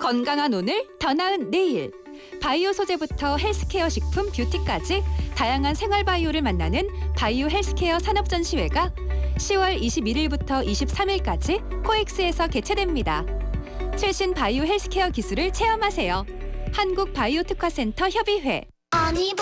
건강한 오늘, 더 나은 내일. 바이오 소재부터 헬스케어 식품, 뷰티까지 다양한 생활 바이오를 만나는 바이오 헬스케어 산업전시회가 10월 21일부터 23일까지 코엑스에서 개최됩니다. 최신 바이오 헬스케어 기술을 체험하세요. 한국바이오특화센터 협의회. 아니